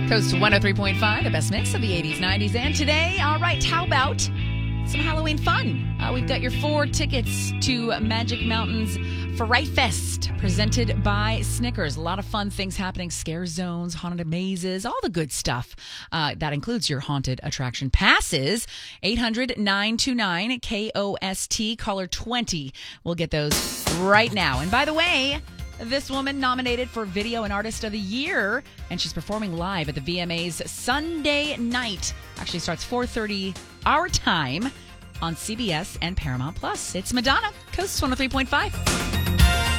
Coast 103.5, the best mix of the 80s, 90s, and today. All right, how about some Halloween fun? We've got your 4 tickets to Magic Mountain's Fright Fest, presented by Snickers. A lot of fun things happening, scare zones, haunted mazes, all the good stuff. That includes your haunted attraction passes. 800-929-KOST, caller 20. We'll get those right now. And by the way, this woman nominated for Video and Artist of the Year, and she's performing live at the VMAs Sunday night. Actually starts 4:30 our time on CBS and Paramount Plus. It's Madonna, Coast 103.5.